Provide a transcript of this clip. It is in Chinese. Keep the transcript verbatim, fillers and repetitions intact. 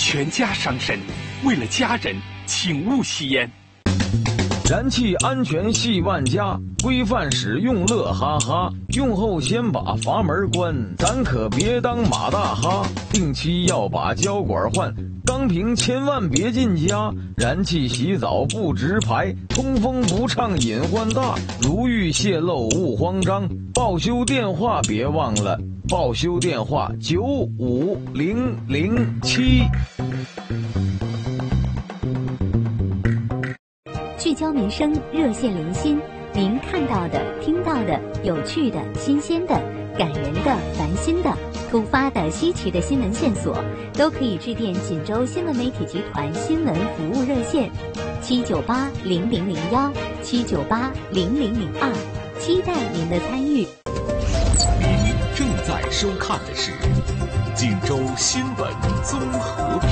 全家伤身，为了家人，请勿吸烟。 燃气安全系万家，规范使用乐哈哈。用后先把阀门关，咱可别当马大哈。定期要把胶管换，钢瓶千万别进家。燃气洗澡不直排，通风不畅隐患大。如遇泄漏勿慌张，报修电话别忘了，报修电话九五零零七。 聚焦民生，热线零星，您看到的、听到的、有趣的、新鲜的、感人的、烦心的、突发的、稀奇的新闻线索，都可以致电锦州新闻媒体集团新闻服务热线七九八零零零幺七九八零零零二，期待您的参与。 您正在收看的是锦州新闻综合评。